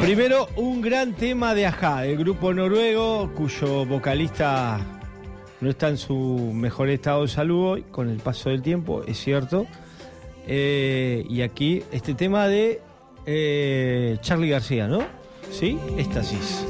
Primero, un gran tema de Ajá, el grupo noruego, cuyo vocalista no está en su mejor estado de salud hoy, con el paso del tiempo, es cierto. Y aquí, este tema de Charly García, ¿no? ¿Sí? Éxtasis.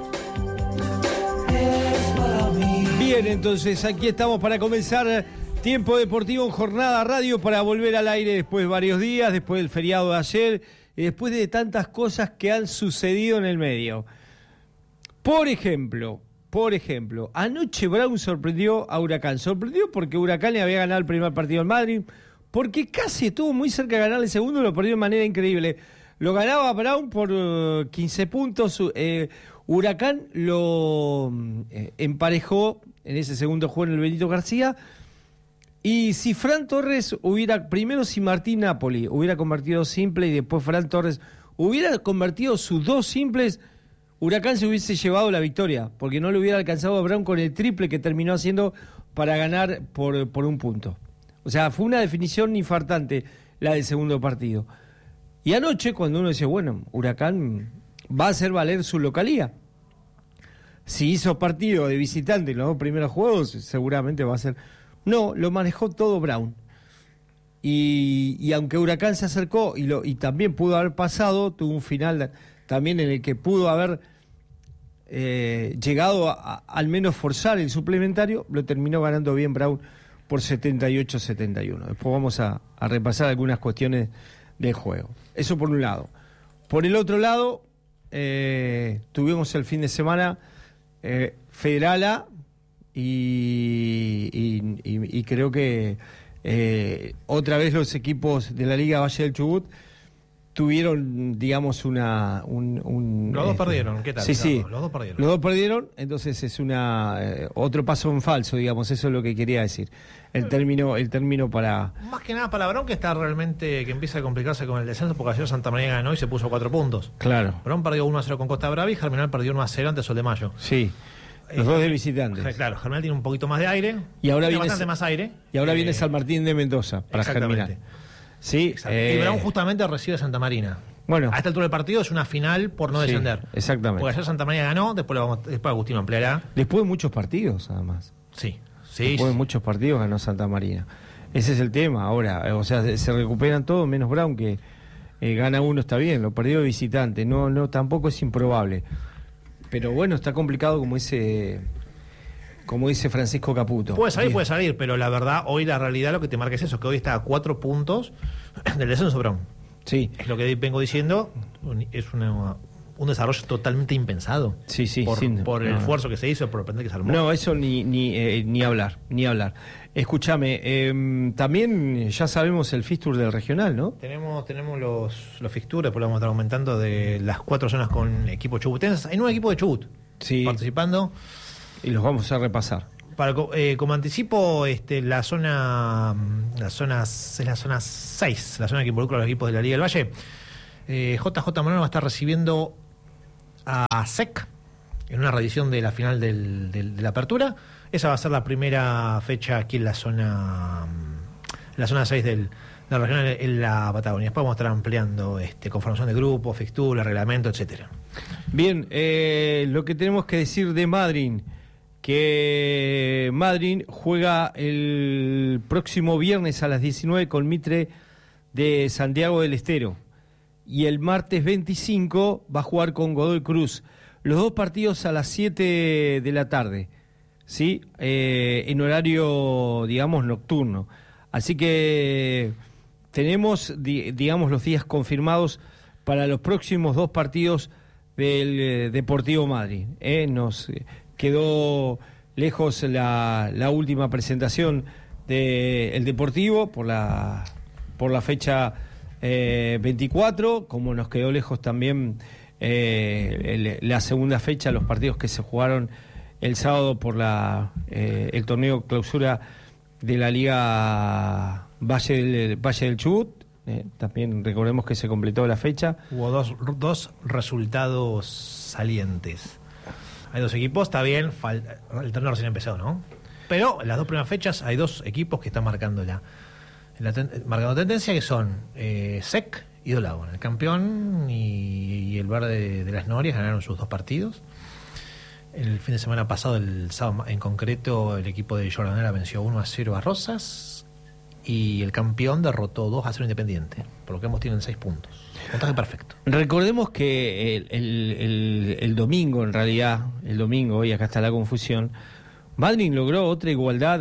Bien, entonces, aquí estamos para comenzar Tiempo Deportivo en Jornada Radio, para volver al aire después de varios días, después del feriado de ayer, y después de tantas cosas que han sucedido en el medio. Por ejemplo, anoche Brown sorprendió a Huracán. Sorprendió porque Huracán le había ganado el primer partido al Madrid, porque casi estuvo muy cerca de ganar el segundo y lo perdió de manera increíble. Lo ganaba Brown por 15 puntos. Huracán lo emparejó en ese segundo juego en el Benito García. Y si Fran Torres si Martín Napoli hubiera convertido simple y después Fran Torres hubiera convertido sus dos simples, Huracán se hubiese llevado la victoria, porque no le hubiera alcanzado a Brown con el triple que terminó haciendo para ganar por un punto. O sea, fue una definición infartante la del segundo partido. Y anoche, cuando uno dice, bueno, Huracán va a hacer valer su localía. Si hizo partido de visitante en los dos primeros juegos, seguramente va a ser... No, lo manejó todo Brown. Y aunque Huracán se acercó y también pudo haber pasado, tuvo un final también en el que pudo haber llegado a al menos forzar el suplementario, lo terminó ganando bien Brown por 78-71. Después vamos a repasar algunas cuestiones del juego. Eso por un lado. Por el otro lado, tuvimos el fin de semana Federala y creo que otra vez los equipos de la Liga Valle del Chubut tuvieron, digamos, los dos perdieron, ¿qué tal? Sí, Los dos perdieron. Los dos perdieron, entonces es otro paso en falso, digamos, eso es lo que quería decir. El término para... Más que nada para Brown, que empieza a complicarse con el descenso, porque ayer Santa María ganó y se puso 4 puntos. Claro. Brown perdió 1-0 con Costa Brava y Germinal perdió 1-0 ante Sol de Mayo. Sí. Los dos de visitantes. Claro, Germinal tiene un poquito más de aire. Y ahora tiene viene bastante más aire. Y ahora viene San Martín de Mendoza para Germinal. Sí. Y Brown justamente recibe a Santa Marina. Bueno. A esta altura del partido es una final por no descender. Exactamente. Porque ayer Santa María ganó, después Agustín ampliará. Después de muchos partidos, además. Sí. Después de muchos partidos ganó Santa Marina. Ese es el tema ahora. O sea, se recuperan todos, menos Brown, que gana uno, está bien. Lo perdió de visitante. No, tampoco es improbable. Pero bueno, está complicado como dice Francisco Caputo. Puede salir, pero la verdad, hoy la realidad lo que te marca es eso, que hoy está a 4 puntos del descenso Brown. Sí. Es lo que vengo diciendo, es un desarrollo totalmente impensado. Sí, por el esfuerzo que se hizo, por el pendiente que se armó. No, eso ni hablar. Escúchame, también ya sabemos el fixture del regional, ¿no? Tenemos los fixtures, después lo vamos a estar aumentando, de las 4 zonas con equipos chubutenses. Hay 9 equipos de Chubut participando. Y los vamos a repasar. Como anticipo, la zona es la zona 6, la zona que involucra a los equipos de la Liga del Valle. JJ Moreno va a estar recibiendo a SEC en una reedición de la final de la apertura. Esa va a ser la primera fecha aquí en la zona 6 del regional en la Patagonia. Después vamos a estar ampliando conformación de grupos, fixtura, reglamento, etcétera. Bien, lo que tenemos que decir de Madrid, que Madrid juega el próximo viernes a las 19 con Mitre de Santiago del Estero, y el martes 25 va a jugar con Godoy Cruz. Los dos partidos a las 7 de la tarde, ¿sí? En horario, digamos, nocturno. Así que tenemos, digamos, los días confirmados para los próximos dos partidos del Deportivo Madrid. Nos quedó lejos la última presentación del Deportivo por la fecha 24, como nos quedó lejos también la segunda fecha, los partidos que se jugaron el sábado por el torneo clausura de la Liga Valle del Chubut. También recordemos que se completó la fecha. Hubo dos resultados salientes. Hay dos equipos, está bien, el torneo recién empezó, ¿no? Pero en las dos primeras fechas hay dos equipos que están marcando marcando tendencia, que son SEC y Dolabón, el campeón y y el Bar de las Norias ganaron sus 2 partidos. El fin de semana pasado, el sábado en concreto, el equipo de Jordanela venció 1-0 a Rosas y el campeón derrotó 2-0 Independiente, por lo que ambos tienen 6 puntos. Puntaje perfecto. Recordemos que el domingo, en realidad, hoy acá está la confusión, Madryn logró otra igualdad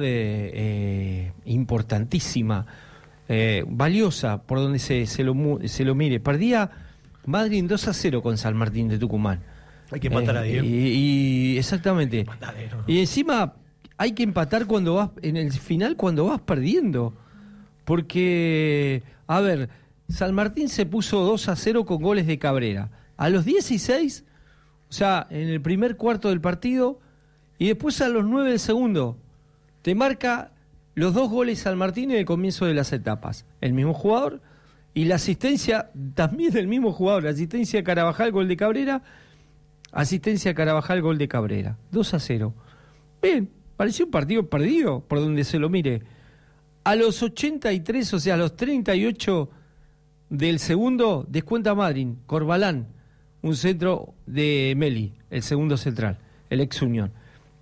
importantísima, valiosa, por donde se lo mire. Perdía Madryn 2-0 con San Martín de Tucumán. Hay que empatar a Diego. Y exactamente. Matadero. Y encima hay que empatar cuando vas, en el final, cuando vas perdiendo. Porque, a ver, San Martín se puso 2-0 con goles de Cabrera. A los 16, o sea, en el primer cuarto del partido, y después a los 9 del segundo, te marca los 2 goles San Martín en el comienzo de las etapas. El mismo jugador, y la asistencia también del mismo jugador. La asistencia de Carabajal, gol de Cabrera. Asistencia a Carabajal, gol de Cabrera. 2-0. Bien, pareció un partido perdido, por donde se lo mire. A los 83, o sea, a los 38 del segundo, descuenta Madryn, Corbalán, un centro de Meli, el segundo central, el ex Unión.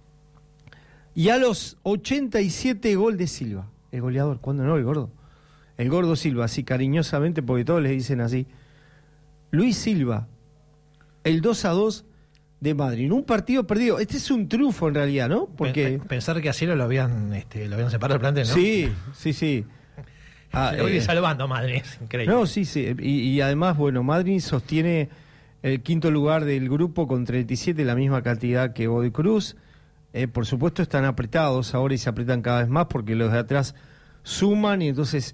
Y a los 87, gol de Silva, el goleador. ¿Cuándo no? El gordo. El gordo Silva, así cariñosamente, porque todos le dicen así. Luis Silva, el 2-2 de Madryn. Un partido perdido. Este es un triunfo en realidad, ¿no? Porque pensar que a Cielo lo habían separado del plantel, ¿no? Sí. Hoy salvando a Madryn, es increíble. No, sí. Y además, bueno, Madryn sostiene el 5º lugar del grupo con 37, la misma cantidad que Godoy Cruz. Por supuesto están apretados ahora y se apretan cada vez más porque los de atrás suman y entonces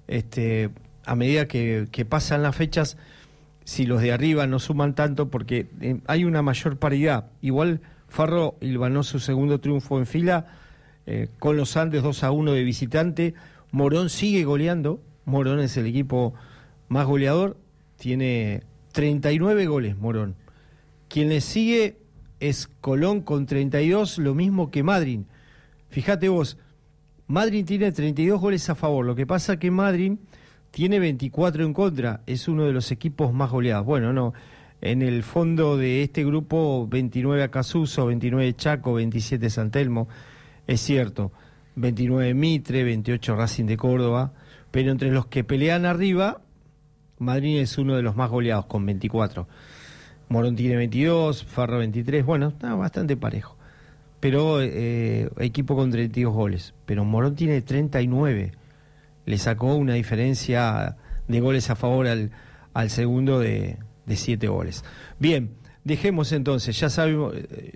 a medida que pasan las fechas, si los de arriba no suman tanto, porque hay una mayor paridad. Igual Ferro hilvanó su segundo triunfo en fila con los Andes 2-1 de visitante. Morón sigue goleando. Morón es el equipo más goleador, tiene 39 goles Morón. Quien le sigue es Colón con 32, lo mismo que Madryn. Fíjate vos, Madryn tiene 32 goles a favor, lo que pasa que Madryn tiene 24 en contra, es uno de los equipos más goleados. Bueno, no, en el fondo de este grupo, 29 Acasuso, 29 Chaco, 27 San Telmo, es cierto, 29 Mitre, 28 Racing de Córdoba, pero entre los que pelean arriba, Madryn es uno de los más goleados, con 24. Morón tiene 22, Ferro 23, bueno, está bastante parejo. Pero equipo con 32 goles, pero Morón tiene 39. Le sacó una diferencia de goles a favor al segundo de 7 goles. Bien, dejemos entonces, ya sabemos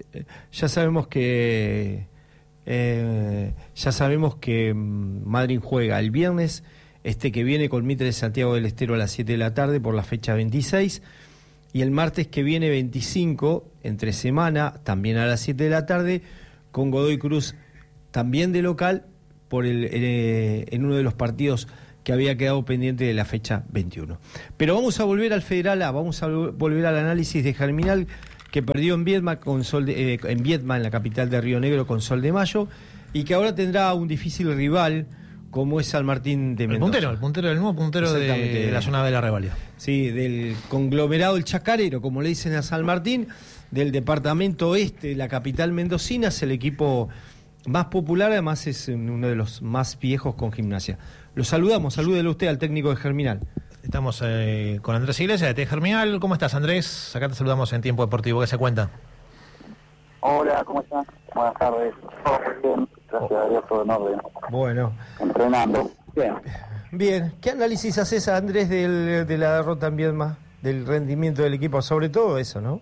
que Madryn juega el viernes que viene con Mitre de Santiago del Estero a las 7 de la tarde por la fecha 26, y el martes que viene 25, entre semana, también a las 7 de la tarde, con Godoy Cruz, también de local, en uno de los partidos que había quedado pendiente de la fecha 21. Pero vamos a volver al Federal A, vamos a volver al análisis de Germinal, que perdió en Viedma, en la capital de Río Negro, con Sol de Mayo, y que ahora tendrá un difícil rival como es San Martín de Mendoza. El nuevo puntero de la zona de la Revalida. Sí, del conglomerado El Chacarero, como le dicen a San Martín, del departamento oeste de la capital mendocina, es el equipo más popular, además es uno de los más viejos con Gimnasia. Lo saludamos, salúdelo usted al técnico de Germinal. Estamos con Andrés Iglesias de Germinal. ¿Cómo estás, Andrés? Acá te saludamos en Tiempo Deportivo. ¿Qué se cuenta? Hola, ¿cómo están? Buenas tardes. Todo muy bien, gracias a Dios, todo en orden. Bueno. Entrenando. Bien. Bien. ¿Qué análisis haces, Andrés, de la derrota en Viedma, del rendimiento del equipo? Sobre todo eso, ¿no?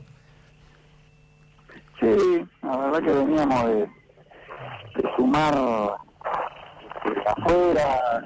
Sí, la verdad que veníamos de sumar afuera,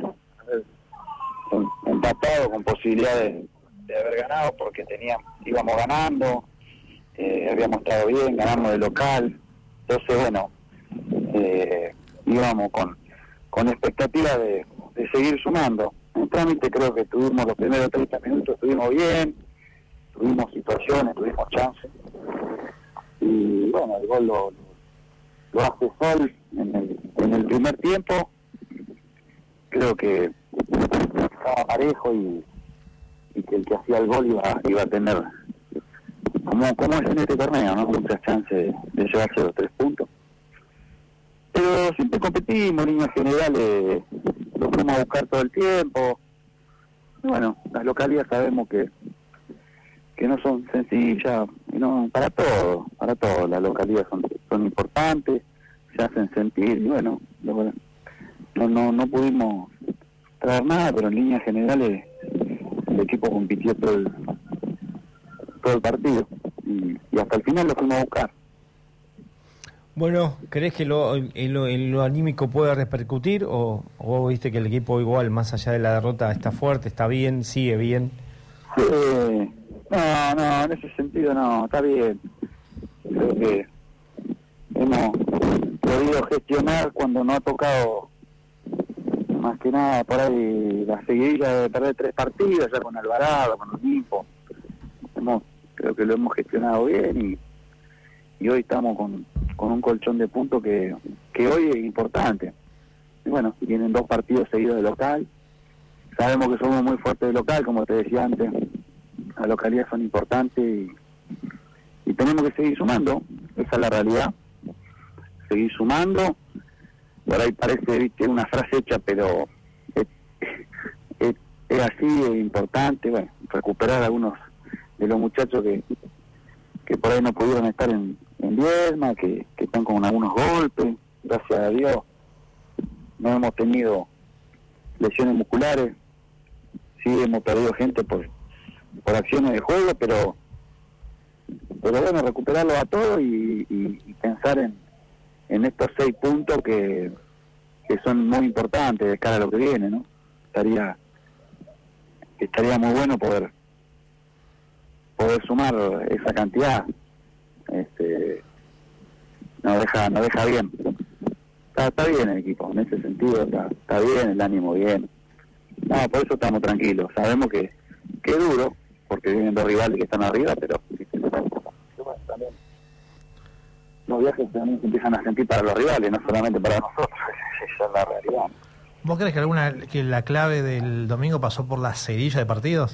empatado con posibilidades de haber ganado porque íbamos ganando, habíamos estado bien, ganamos de local, entonces bueno, íbamos con expectativa de seguir sumando. En trámite creo que tuvimos los primeros 30 minutos, estuvimos bien, tuvimos situaciones, tuvimos chances, y bueno, el gol lo hace Sol en el primer tiempo. Creo que estaba parejo y que el que hacía el gol iba a tener como es en este torneo, ¿no? Muchas chances de llevarse los 3 puntos. Pero siempre competimos, en líneas generales lo fuimos a buscar todo el tiempo. Y bueno, las localidades sabemos que no son sencillas, no, para todo, las localidades son importantes, se hacen sentir, y bueno, no pudimos traer nada, pero en líneas generales el equipo compitió todo el partido, y hasta el final lo fuimos a buscar. Bueno, ¿crees que en lo anímico puede repercutir o vos viste que el equipo igual, más allá de la derrota, está fuerte, está bien, sigue bien? Sí, no, en ese sentido no, está bien. Creo que hemos podido gestionar cuando no ha tocado, más que nada por ahí, la seguidilla de perder 3 partidos, ya con Alvarado, con Olimpo. Creo que lo hemos gestionado bien y hoy estamos con un colchón de puntos que hoy es importante. Y bueno, tienen 2 partidos seguidos de local. Sabemos que somos muy fuertes de local, como te decía antes. Las localidades son importantes y tenemos que seguir sumando. Esa es la realidad. Seguir sumando. Por ahí parece, viste, una frase hecha, pero es así, es importante. Bueno, recuperar a algunos de los muchachos que por ahí no pudieron estar en Viedma, que están con algunos golpes. Gracias a Dios no hemos tenido lesiones musculares. Sí hemos perdido gente por acciones de juego, pero bueno, recuperarlo a todos y pensar en estos 6 puntos que son muy importantes de cara a lo que viene, ¿no? Estaría muy bueno poder sumar esa cantidad. Nos deja bien. Está bien el equipo, en ese sentido está bien, el ánimo bien. No, por eso estamos tranquilos. Sabemos que es duro, porque vienen 2 rivales que están arriba, pero también los viajes también se empiezan a sentir para los rivales, no solamente para nosotros. Esa es la realidad. ¿Vos crees que la clave del domingo pasó por la seguidilla de partidos?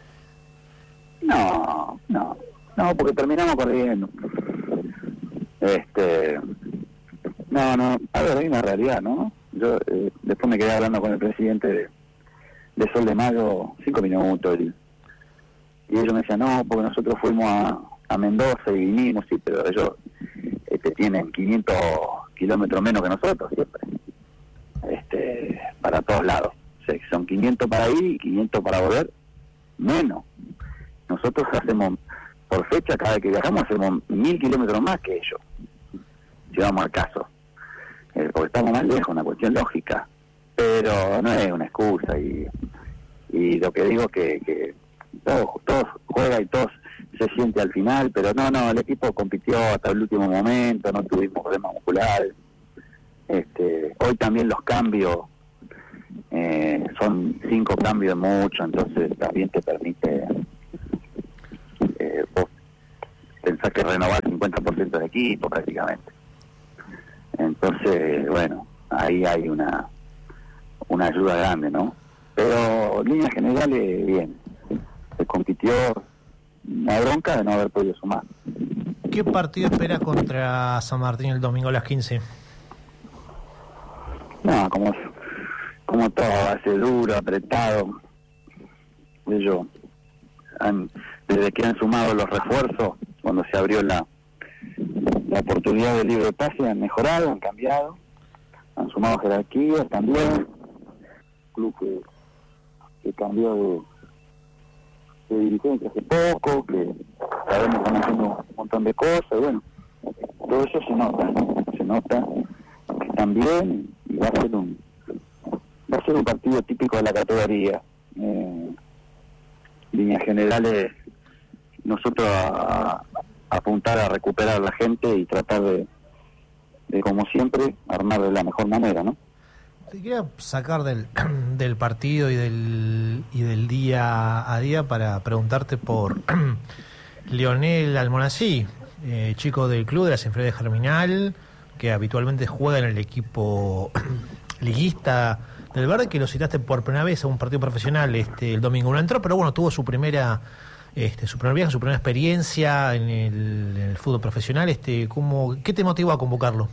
No, porque terminamos perdiendo. No, a ver, hay una realidad, ¿no? Yo después me quedé hablando con el presidente de Sol de Mayo 5 minutos y ellos me decían, no, porque nosotros fuimos a Mendoza y vinimos, sí, pero ellos tienen 500 kilómetros menos que nosotros siempre, para todos lados. O sea, son 500 para ir y 500 para volver, menos. Nosotros hacemos, por fecha, cada vez que viajamos, hacemos 1000 kilómetros más que ellos, si vamos al caso. Porque estamos más lejos, una cuestión lógica. Pero no es una excusa. Y lo que digo es que todos juegan y todos se siente al final, pero no, el equipo compitió hasta el último momento, no tuvimos problemas musculares. Hoy también los cambios son 5 cambios de mucho, entonces también te permite vos pensar que renovar el 50% del equipo prácticamente. Entonces, bueno, ahí hay una ayuda grande, ¿no? Pero en líneas generales, bien. Se compitió, una bronca de no haber podido sumar. ¿Qué partido espera contra San Martín el domingo a las 15? No, como todo, va a ser duro, apretado. Ellos, desde que han sumado los refuerzos, cuando se abrió la oportunidad de libre pase, han mejorado, han cambiado, han sumado jerarquías también. Club que cambió de dirigencia hace poco, que sabemos que están haciendo un montón de cosas, y bueno, todo eso se nota que están bien, y va a ser un partido típico de la categoría. Líneas generales, nosotros a apuntar a recuperar a la gente y tratar de como siempre armar de la mejor manera, ¿no? Te quería sacar del partido y del día a día para preguntarte por Leonel Almonací, chico del club de las inferiores de Germinal, que habitualmente juega en el equipo liguista del Verde, que lo citaste por primera vez a un partido profesional el domingo. No entró, pero bueno, tuvo su primera su primer viaje, su primera experiencia en el fútbol profesional. ¿Qué te motivó a convocarlo?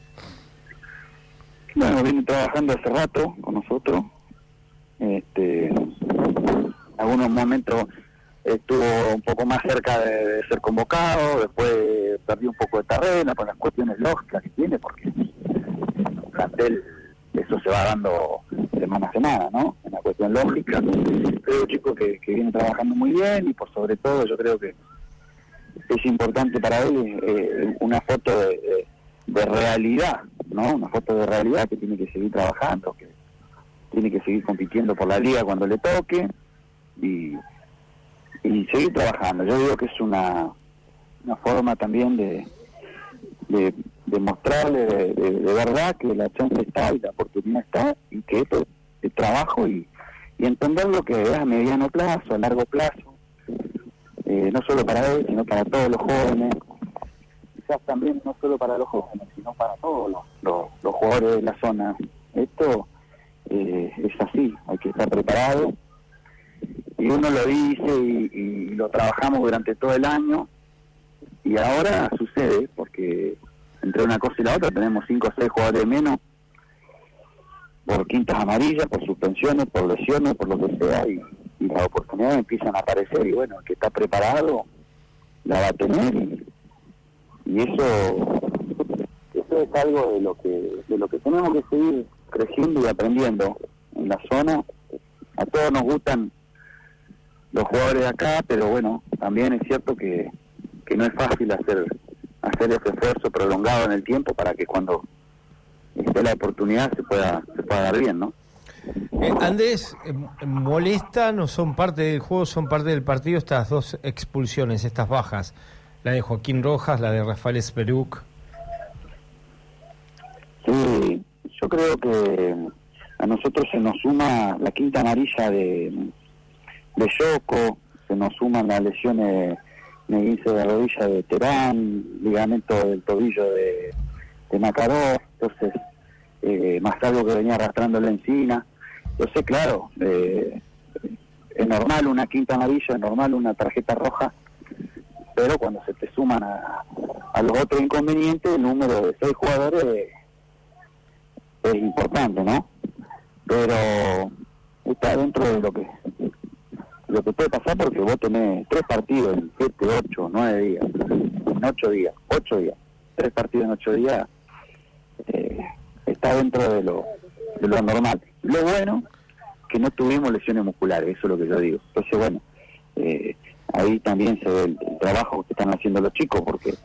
Bueno, viene trabajando hace rato con nosotros. En algunos momentos estuvo un poco más cerca de ser convocado, después perdió un poco de terreno por las cuestiones lógicas que tiene, porque en un plantel eso se va dando semana a semana, ¿no? Una cuestión lógica. Pero un chico que viene trabajando muy bien, y por sobre todo yo creo que es importante para él una foto de realidad, ¿no? Una foto de realidad que tiene que seguir trabajando, que tiene que seguir compitiendo por la liga cuando le toque, y seguir trabajando. Yo digo que es una forma también de mostrarle de verdad que la chance está y la oportunidad está, y que esto es trabajo, y entender lo que es a mediano plazo, a largo plazo, no solo para él, sino para todos los jóvenes, quizás también no solo para los jóvenes, sino para todos los jugadores de la zona. Esto es así, hay que estar preparado, y uno lo dice y lo trabajamos durante todo el año, y ahora sucede, porque entre una cosa y la otra tenemos 5 o 6 jugadores menos por quintas amarillas, por suspensiones, por lesiones, por lo que sea, y las oportunidades empiezan a aparecer, y bueno, el que está preparado la va a tener, y eso es algo de lo que tenemos que seguir creciendo y aprendiendo en la zona. A todos nos gustan los jugadores de acá, pero bueno, también es cierto que no es fácil hacer ese esfuerzo prolongado en el tiempo para que cuando esté la oportunidad se pueda dar bien, ¿no? Andrés, ¿molestan o son parte del juego, son parte del partido estas 2 expulsiones, estas bajas? La de Joaquín Rojas, la de Rafael Esperuk. Sí, yo creo que a nosotros se nos suma la quinta amarilla de Yoko, se nos suman las lesiones de esguince de rodilla de Terán, ligamento del tobillo de Macaró, entonces más algo que venía arrastrando la Encina. Entonces, claro, es normal una quinta amarilla, es normal una tarjeta roja, pero cuando se te suman a los otros inconvenientes, el número de 6 jugadores es importante, ¿no? Pero está dentro de lo que puede pasar, porque vos tenés 3 partidos en 7, 8, 9 días, en 8 días, 3 partidos en 8 días, está dentro de lo normal. Lo bueno, que no tuvimos lesiones musculares, eso es lo que yo digo. Entonces, bueno, ahí también se ve el trabajo que están haciendo los chicos, porque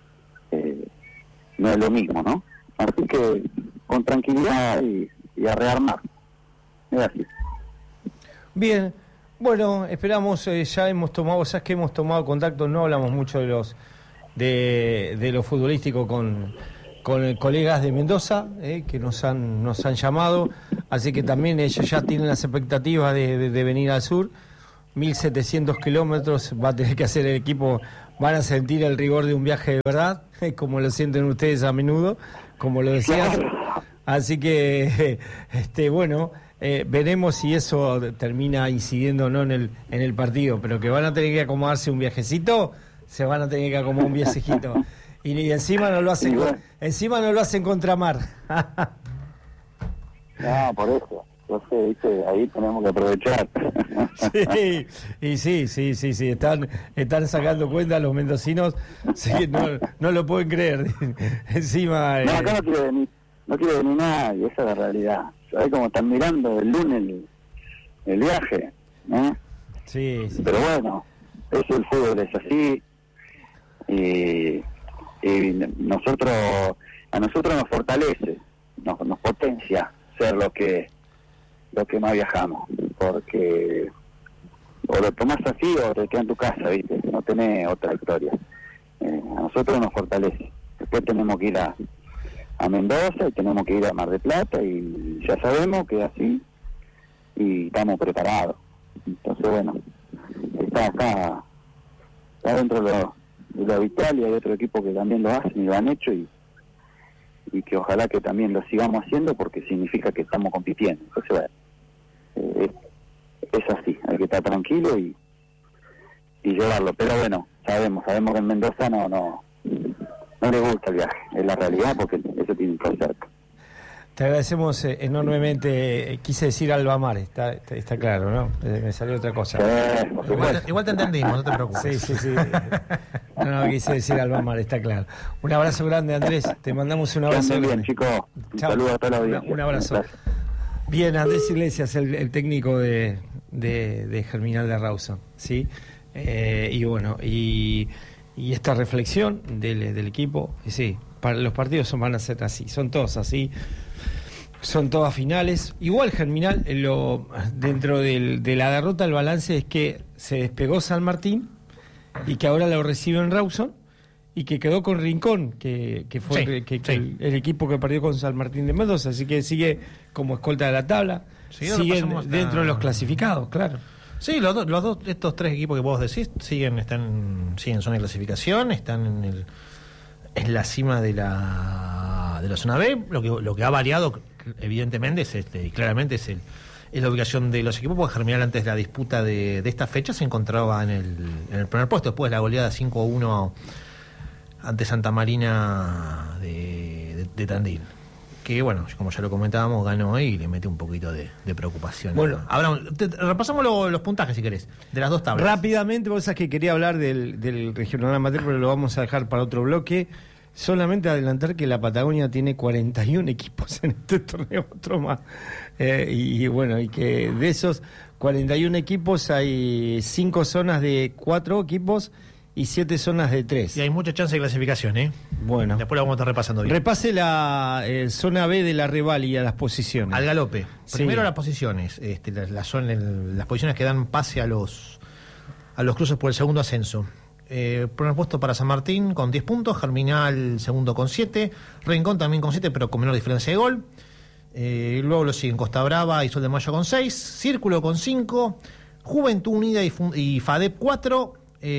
no es lo mismo, ¿no? Así que con tranquilidad y a rearmar. Es así. Bien, bueno, esperamos, ya hemos tomado contacto, no hablamos mucho de lo futbolístico con colegas de Mendoza, que nos han llamado, así que también ellos ya tienen las expectativas de venir al sur. 1.700 kilómetros va a tener que hacer el equipo, van a sentir el rigor de un viaje de verdad, como lo sienten ustedes a menudo, como lo decías. Así que, bueno, veremos si eso termina incidiendo o no en el partido, pero que van a tener que acomodarse un viajecito, se van a tener que acomodar un viajecito. Y encima no lo hacen contramar. No, por eso. Entonces, ¿viste? Ahí tenemos que aprovechar. Sí. Están sacando cuenta los mendocinos. Sí, no lo pueden creer. Encima. No, acá no quiere venir nadie, esa es la realidad. ¿Sabés cómo están mirando el lunes el viaje? Sí. Pero bueno, eso, el fútbol es así. Y a nosotros nos fortalece, nos potencia ser lo que más viajamos, porque o lo tomás así o te quedas en tu casa, ¿viste? No tenés otra historia. A nosotros nos fortalece. Después tenemos que ir a Mendoza y tenemos que ir a Mar del Plata, y ya sabemos que es así y estamos preparados. Entonces, bueno, está dentro de lo habitual, y hay otro equipo que también lo hacen y lo han hecho, y que ojalá que también lo sigamos haciendo, porque significa que estamos compitiendo. Entonces, bueno, es así, hay que estar tranquilo y llorarlo. Pero bueno, sabemos que en Mendoza no le gusta el viaje, es la realidad, porque eso tiene que ser. Te agradecemos enormemente. Quise decir Albamar, está claro, ¿no? Me salió otra cosa. Igual te entendimos, no te preocupes. Sí. No, quise decir Albamar, está claro. Un abrazo grande, Andrés. Te mandamos un abrazo. Muy bien, chicos. Un saludo a toda la audiencia. Un abrazo. Gracias. Bien, Andrés Iglesias, el técnico de Germinal de Rawson, ¿sí? Y bueno, y esta reflexión del equipo, sí, los partidos van a ser así, son todos así. Son todas finales. Igual Germinal, dentro de la derrota, el balance es que se despegó San Martín y que ahora lo recibe en Rawson y que quedó con Rincón, que fue el equipo que perdió con San Martín de Mendoza. Así que sigue como escolta de la tabla. Siguen dentro de los clasificados, claro. Sí, estos tres equipos que vos decís siguen en zona de clasificación, están en la cima de la zona B. Lo que ha variado, evidentemente, y claramente es la ubicación de los equipos, porque Germinal, antes de la disputa de esta fecha, se encontraba en el primer puesto, después de la goleada 5-1 ante Santa Marina de Tandil, que bueno, como ya lo comentábamos, ganó y le mete un poquito de preocupación. Bueno, ahora repasamos los puntajes, si querés, de las dos tablas. Rápidamente, vos sabés que quería hablar del regional amateur, pero lo vamos a dejar para otro bloque. Solamente adelantar que la Patagonia tiene 41 equipos en este torneo, otro más. Y bueno, y que de esos 41 equipos hay 5 zonas de 4 equipos y 7 zonas de 3. Y hay mucha chance de clasificación, ¿eh? Bueno. Después la vamos a estar repasando bien. Repase la zona B de la Revalia, las posiciones. Al galope. Sí. Primero las posiciones. Las posiciones que dan pase a los cruces por el segundo ascenso. Primer puesto para San Martín con 10 puntos, Germinal segundo con 7, Rincón también con 7 pero con menor diferencia de gol. Luego lo siguen Costa Brava y Sol de Mayo con 6, Círculo con 5, Juventud Unida y FADEP 4,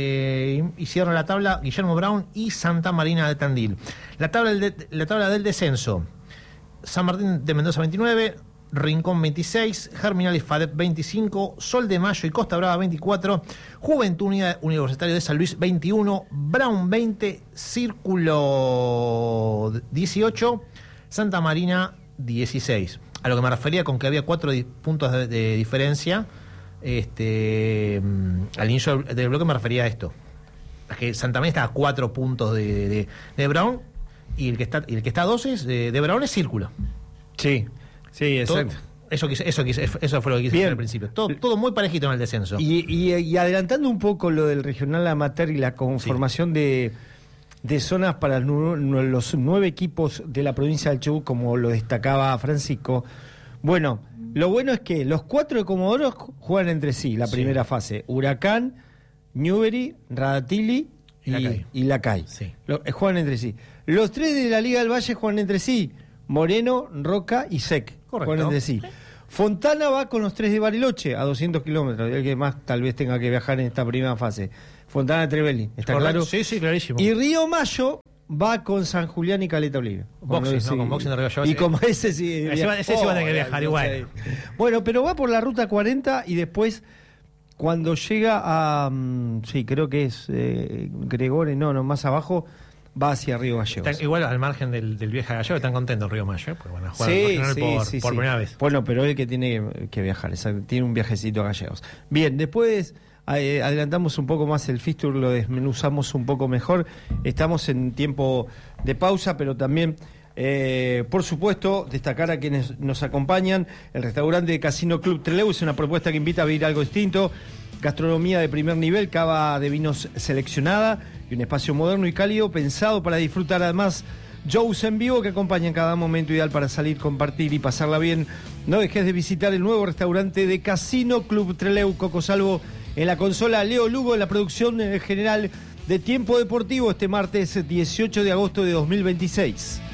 y cierran la tabla Guillermo Brown y Santa Marina de Tandil. La tabla del descenso: San Martín de Mendoza 29, Rincón 26, Germinal y FADEP 25, Sol de Mayo y Costa Brava 24, Juventud Unida Universitario de San Luis 21, Brown 20, Círculo 18, Santa Marina 16. A lo que me refería con que había 4 puntos de diferencia, al inicio del bloque me refería a esto, a que Santa Marina está a 4 puntos de Brown, y el que está a 12 de Brown es Círculo. Sí, exacto. Eso fue lo que quise decir al principio. Todo muy parejito en el descenso. Y adelantando un poco lo del regional amateur y la conformación de zonas para los 9 equipos de la provincia del Chubut, como lo destacaba Francisco. Bueno, lo bueno es que los 4 de Comodoro juegan entre sí la primera fase. Huracán, Newbery, Radatili y Lacay. Sí. Juegan entre sí. Los 3 de la Liga del Valle juegan entre sí. Moreno, Roca y Sec. Correcto. Juegan entre sí. Fontana va con los 3 de Bariloche a 200 kilómetros, el que más tal vez tenga que viajar en esta primera fase. Fontana de Trevelin, ¿está claro? Sí, clarísimo. Y Río Mayo va con San Julián y Caleta Olivia. Boxing, con Boxing de Río Mayo. Y como ese sí. Ese sí va a tener que viajar igual. Bueno, pero va por la ruta 40 y después, cuando llega a. Sí, creo que es Gregore, no, más abajo. Va hacia Río Gallegos. Igual al margen del viaje a Gallegos, están contentos Río Mayo, porque van a jugar por primera vez. Bueno, pero él que tiene que viajar, tiene un viajecito a Gallegos. Bien, después adelantamos un poco más el fixture, lo desmenuzamos un poco mejor. Estamos en tiempo de pausa, pero también, por supuesto, destacar a quienes nos acompañan. El restaurante Casino Club Trelew es una propuesta que invita a vivir algo distinto. Gastronomía de primer nivel, cava de vinos seleccionada y un espacio moderno y cálido pensado para disfrutar. Además, shows en vivo que acompañan cada momento, ideal para salir, compartir y pasarla bien. No dejes de visitar el nuevo restaurante de Casino Club Trelew. Coco Salvo en la consola, Leo Lugo en la producción general de Tiempo Deportivo, este martes 18 de agosto de 2026.